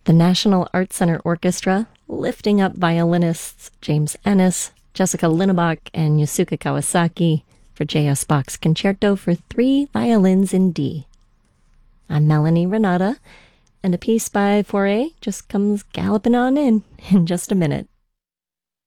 The National Arts Center Orchestra, lifting up violinists James Ennis, Jessica Linnebach, and Yusuke Kawasaki for J.S. Bach's Concerto for Three Violins in D. I'm Melanie Renata, and a piece by Fauré just comes galloping on in just a minute.